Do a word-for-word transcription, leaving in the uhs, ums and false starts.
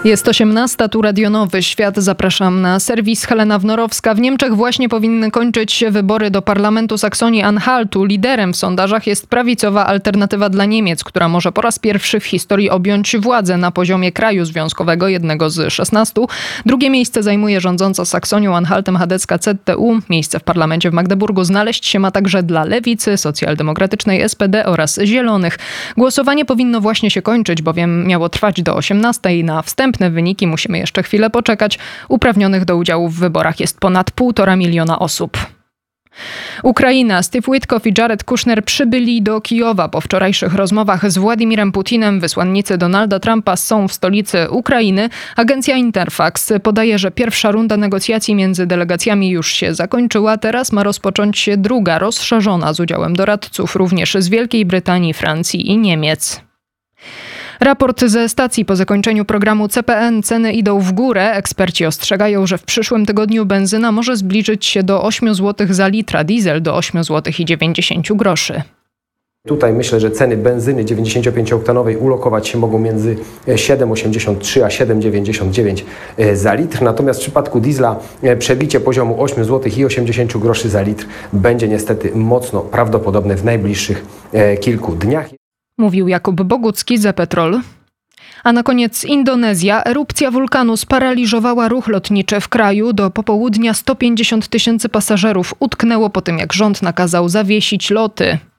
Jest osiemnasta, tu Radio Nowy Świat. Zapraszam na serwis Helena Wnorowska. W Niemczech właśnie powinny kończyć się wybory do Parlamentu Saksonii-Anhaltu. Liderem w sondażach jest prawicowa Alternatywa dla Niemiec, która może po raz pierwszy w historii objąć władzę na poziomie kraju związkowego, jednego z szesnastu. Drugie miejsce zajmuje rządząca Saksonią-Anhaltem chadecka C D U. Miejsce w parlamencie w Magdeburgu znaleźć się ma także dla Lewicy, Socjaldemokratycznej S P D oraz Zielonych. Głosowanie powinno właśnie się kończyć, bowiem miało trwać do osiemnastej. Na wstępne wyniki musimy jeszcze chwilę poczekać. Uprawnionych do udziału w wyborach jest ponad półtora miliona osób. Ukraina. Steve Witkoff i Jared Kushner przybyli do Kijowa. Po wczorajszych rozmowach z Władimirem Putinem wysłannicy Donalda Trumpa są w stolicy Ukrainy. Agencja Interfax podaje, że pierwsza runda negocjacji między delegacjami już się zakończyła. Teraz ma rozpocząć się druga, rozszerzona, z udziałem doradców również z Wielkiej Brytanii, Francji i Niemiec. Raport ze stacji po zakończeniu programu C P N. Ceny idą w górę. Eksperci ostrzegają, że w przyszłym tygodniu benzyna może zbliżyć się do ośmiu złotych za litr, a diesel do ośmiu złotych i dziewięćdziesięciu groszy. Tutaj myślę, że ceny benzyny dziewięćdziesięciopięcioktanowej ulokować się mogą między siedem osiemdziesiąt trzy a siedem dziewięćdziesiąt dziewięć za litr. Natomiast w przypadku diesla przebicie poziomu ośmiu złotych i osiemdziesięciu groszy za litr będzie niestety mocno prawdopodobne w najbliższych kilku dniach. Mówił Jakub Bogucki, Zepetrol. A na koniec Indonezja. Erupcja wulkanu sparaliżowała ruch lotniczy w kraju. Do popołudnia sto pięćdziesiąt tysięcy pasażerów utknęło po tym, jak rząd nakazał zawiesić loty.